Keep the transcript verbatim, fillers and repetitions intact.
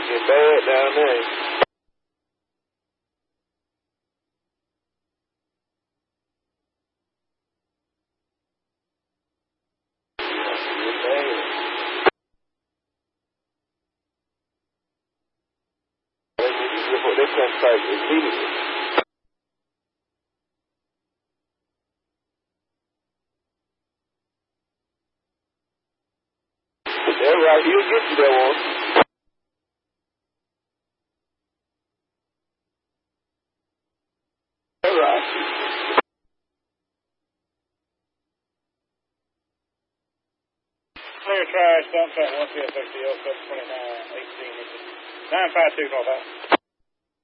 It's bad down there. It's bad. They need to report this kind of site immediately. That's right. He'll get you that one. That's right. Clear trash, dump site one C F X D L seven twenty-nine eighteen. nine five two North House.